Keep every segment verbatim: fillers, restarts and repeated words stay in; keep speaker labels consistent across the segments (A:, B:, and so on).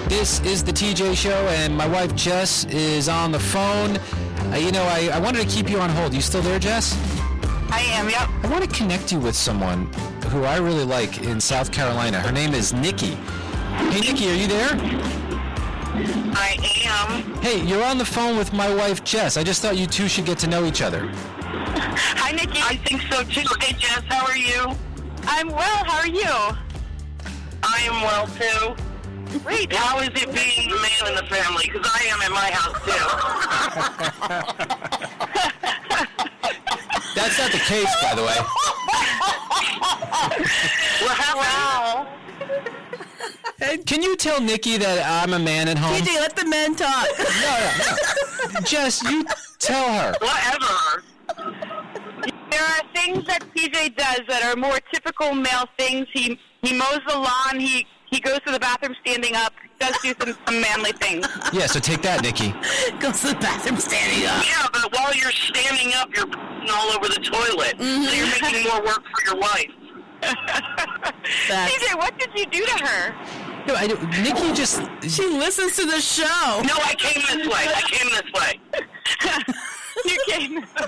A: This is the T J Show, and my wife Jess is on the phone. Uh, you know, I, I wanted to keep you on hold. You still there, Jess?
B: I am, yep.
A: I want to connect you with someone who I really like in South Carolina. Her name is Nikki. Hey, Nikki, are you there?
B: I am.
A: Hey, you're on the phone with my wife Jess. I just thought you two should get to know each other.
B: Hi, Nikki. I think so, too. Hey, Jess, how are you? I'm well. How are you? I am well, too. Great. How is it being the man in the family? Because I am in my house, too.
A: That's not the case, by the way.
B: What happened? Wow.
A: Hey, can you tell Nikki that I'm a man at home?
C: T J, let the men talk.
A: No, no, no. Jess, you tell her.
B: Whatever. There are things that T J does that are more typical male things. He he mows the lawn. He he goes to the bathroom standing up. Does do some, some manly things.
A: Yeah, so take that, Nikki.
C: Goes to the bathroom standing up.
B: Yeah, but while you're standing up, you're p***ing all over the toilet. Mm-hmm. So you're making more work for your wife. T J, what did you do to her?
A: No, I don't. Nikki just...
C: She listens to the show.
B: No, I came this way. I came this way. You came this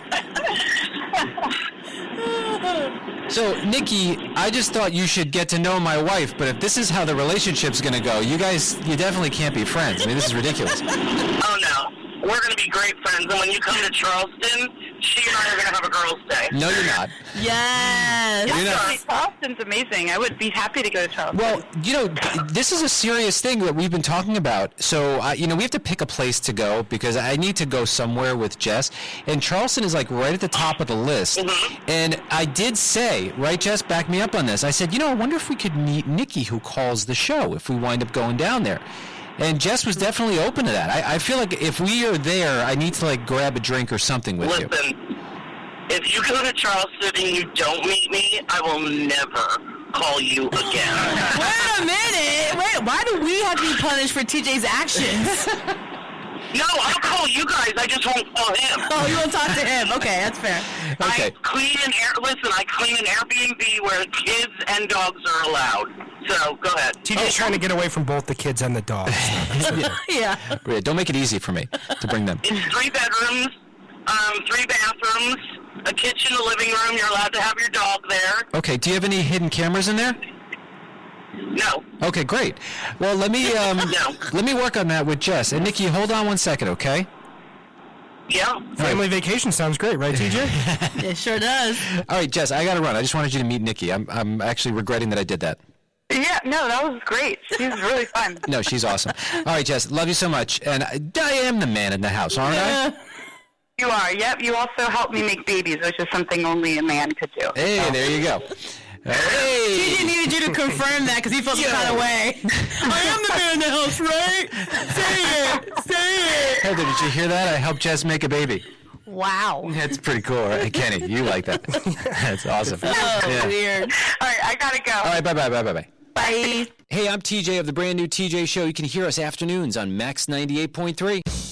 B: way.
A: So, Nikki, I just thought you should get to know my wife, but if this is how the relationship's going to go, you guys, you definitely can't be friends. I mean, this is ridiculous.
B: Oh, no. We're going to be great friends, and when you come to Charleston, she and I are going to have a girls' day.
A: No, you're not.
C: Yes.
A: You're not.
B: Charleston's amazing. I would be happy to go to Charleston.
A: Well, you know, this is a serious thing that we've been talking about. So, uh, you know, we have to pick a place to go because I need to go somewhere with Jess. And Charleston is like right at the top of the list. Mm-hmm. And I did say, right, Jess, back me up on this. I said, you know, I wonder if we could meet Nikki, who calls the show, if we wind up going down there. And Jess was definitely open to that. I, I feel like if we are there, I need to, like, grab a drink or something with
B: Listen,
A: you.
B: Listen, if you go to Charleston and you don't meet me, I will never call you again.
C: Wait a minute. Wait, why do we have to be punished for T J's actions?
B: No, I'll call you guys. I just won't call him.
C: Oh, you won't talk to him. Okay, that's fair.
A: Okay.
B: I clean an air. Listen, I clean an Airbnb where kids and dogs are allowed. So go ahead.
D: T J's oh. trying to get away from both the kids and the dogs.
C: yeah. yeah.
A: yeah. Don't make it easy for me to bring them.
B: It's three bedrooms, um, three bathrooms, a kitchen, a living room. You're allowed to have your dog there.
A: Okay. Do you have any hidden cameras in there?
B: No.
A: Okay, great. Well, let me um,
B: no.
A: let me work on that with Jess. And Nikki, hold on one second, okay?
B: Yeah.
D: Family right. vacation sounds great, right, T J?
C: It sure does.
A: All right, Jess, I got to run. I just wanted you to meet Nikki. I'm I'm actually regretting that I did that.
B: Yeah, no, that was great. She was really fun.
A: No, she's awesome. All right, Jess, love you so much. And I, I am the man in the house, aren't
C: yeah.
A: I?
B: You are. Yep. You also helped me make babies, which is something only a man could do.
A: Hey, so. There you go. Hey.
C: T J needed you to confirm that because he felt some kind of way. I am the man in the house, right? Say it. Say it.
A: Heather, did you hear that? I helped Jess make a baby.
C: Wow.
A: That's pretty cool. Right? Kenny, you like that. That's awesome.
C: Oh, yeah. Weird.
B: All right, I got to go.
A: All right, bye-bye, bye-bye.
C: Bye.
A: Hey, I'm T J of the brand new T J Show. You can hear us afternoons on Max ninety-eight point three.